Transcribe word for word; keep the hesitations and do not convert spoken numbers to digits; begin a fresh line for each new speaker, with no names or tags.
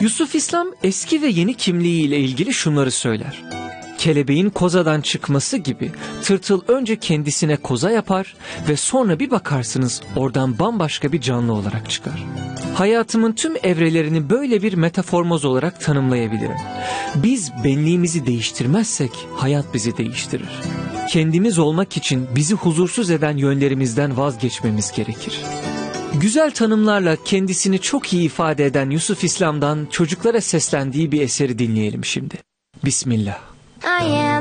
Yusuf İslam eski ve yeni kimliğiyle ilgili şunları söyler. Kelebeğin kozadan çıkması gibi tırtıl önce kendisine koza yapar ve sonra bir bakarsınız oradan bambaşka bir canlı olarak çıkar. Hayatımın tüm evrelerini böyle bir metaformoz olarak tanımlayabilirim. Biz benliğimizi değiştirmezsek hayat bizi değiştirir. Kendimiz olmak için bizi huzursuz eden yönlerimizden vazgeçmemiz gerekir. Güzel tanımlarla kendisini çok iyi ifade eden Yusuf İslam'dan çocuklara seslendiği bir eseri dinleyelim şimdi. Bismillah.
I am